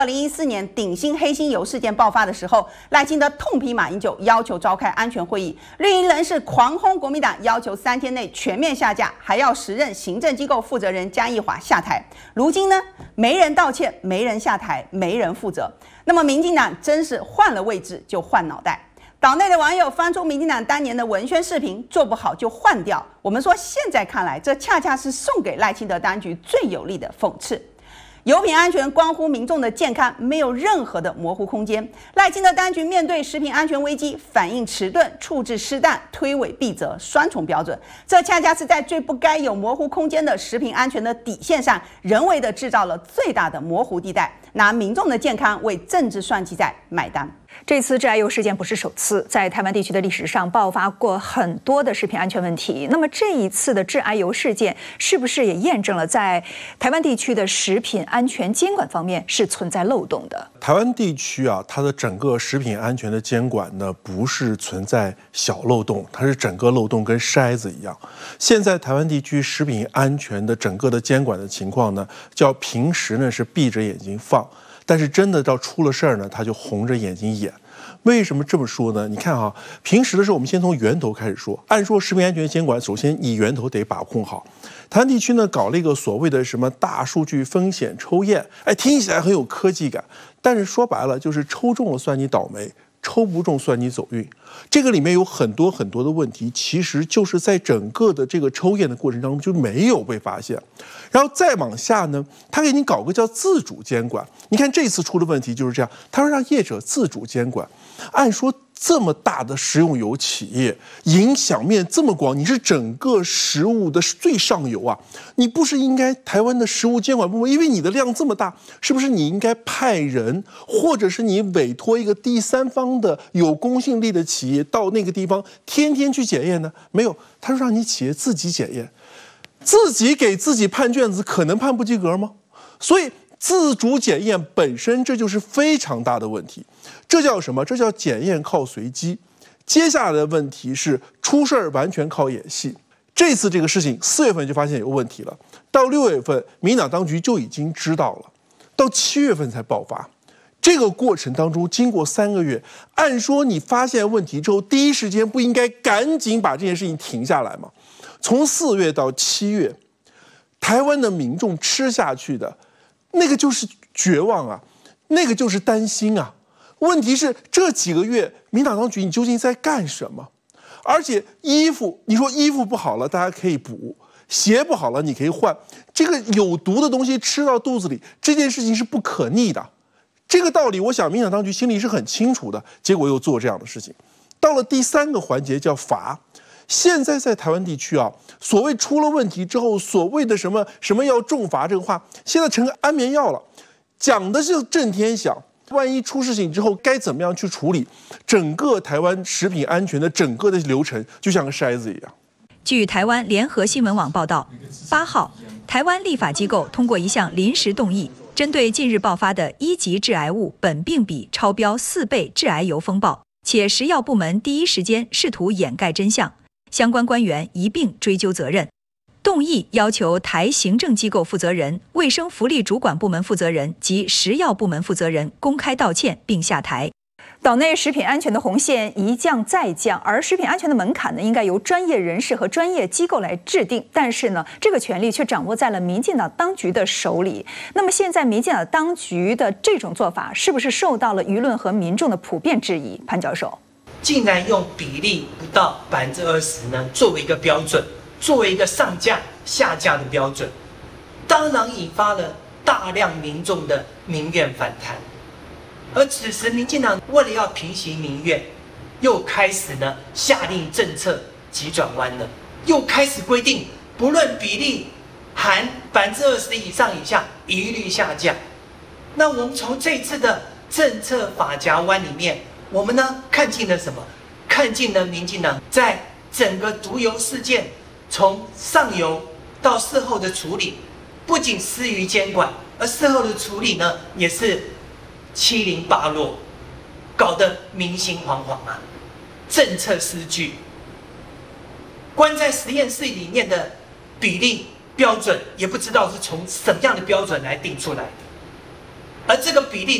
2014年顶新黑心油事件爆发的时候，赖清德痛批马英九，要求召开安全会议。绿营人士狂轰国民党，要求3天内全面下架，还要时任行政机构负责人江宜樺下台。如今呢，没人道歉，没人下台，没人负责。那么民进党真是换了位置就换脑袋。岛内的网友翻出民进党当年的文宣视频，做不好就换掉。我们说现在看来，这恰恰是送给赖清德当局最有力的讽刺。油品安全关乎民众的健康，没有任何的模糊空间。赖清德当局面对食品安全危机，反应迟钝，处置失当，推诿避责，双重标准。这恰恰是在最不该有模糊空间的食品安全的底线上，人为的制造了最大的模糊地带，拿民众的健康为政治算计在买单。 这次致癌油事件不是首次，在台湾地区的历史上爆发过很多的食品安全问题。那么这一次的致癌油事件，是不是也验证了在台湾地区的食品安全监管方面是存在漏洞的？ 台湾地区啊，它的整个食品安全的监管呢，不是存在小漏洞，它是整个漏洞跟筛子一样。现在台湾地区食品安全的整个的监管的情况呢，叫平时呢是闭着眼睛放。但是真的到出了事儿呢，他就红着眼睛演。为什么这么说呢？你看哈，平时的时候我们先从源头开始说。按说食品安全监管，首先你源头得把控好。台湾地区呢搞了一个所谓的什么大数据风险抽验，听起来很有科技感，但是说白了就是抽中了算你倒霉，抽不中算你走运。这个里面有很多很多的问题，其实就是在整个的这个抽验的过程当中就没有被发现。然后再往下呢，他给你搞个叫自主监管。你看这次出的问题就是这样，他说让业者自主监管。按说这么大的食用油企业，影响面这么广，你是整个食物的最上游啊，你不是应该台湾的食物监管部门，因为你的量这么大，是不是你应该派人，或者是你委托一个第三方的有公信力的企业到那个地方天天去检验呢？没有，他说让你企业自己检验。自己给自己判卷子，可能判不及格吗？所以自主检验本身这就是非常大的问题。这叫什么？这叫检验靠随机。接下来的问题是出事儿完全靠演戏。这次这个事情4月份就发现有问题了，到6月份民进党当局就已经知道了，到7月份才爆发。这个过程当中经过3个月，按说你发现问题之后，第一时间不应该赶紧把这件事情停下来吗？从4月到7月，台湾的民众吃下去的那个就是绝望啊，那个就是担心啊。问题是这几个月民党当局你究竟在干什么？而且衣服，你说衣服不好了，大家可以补；鞋不好了，你可以换。这个有毒的东西吃到肚子里，这件事情是不可逆的。这个道理，我想民党当局心里是很清楚的，结果又做这样的事情。到了第3个环节叫罚。现在在台湾地区啊，所谓出了问题之后，所谓的什么要重罚这个话，现在成个安眠药了，讲的是震天响。万一出事情之后该怎么样去处理，整个台湾食品安全的整个的流程就像个筛子一样。 据台湾联合新闻网报道，8号，台湾立法机构通过一项临时动议，针对近日爆发的1级致癌物苯并芘超标4倍致癌油风暴，且食药部门第一时间试图掩盖真相。相关官员一并追究责任。动议要求台行政机构负责人、卫生福利主管部门负责人及食药部门负责人公开道歉并下台。岛内食品安全的红线一降再降，而食品安全的门槛呢，应该由专业人士和专业机构来制定。但是呢，这个权力却掌握在了民进党当局的手里。那么现在民进党当局的这种做法，是不是受到了舆论和民众的普遍质疑？潘教授。 竟然用比例不到20%呢，作为一个标准，作为一个上架下架的标准，当然引发了大量民众的民怨反弹。而此时，民进党为了要平息民怨，又开始呢下令政策急转弯了，又开始规定，不论比例含20%以上以下，一律下架。那我们从这次的政策法夹弯里面，我们呢看尽了什么？看尽了民进党在整个毒油事件从上游到事后的处理，不仅失于监管，而事后的处理呢也是七零八落，搞得民心惶惶啊，政策失据。关在实验室里面的比例标准，也不知道是从什么样的标准来定出来的。 而这个比例